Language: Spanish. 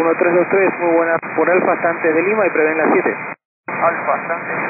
1323, muy buena, por Alfa Stantes de Lima y prevén la 7. Alfa Stantes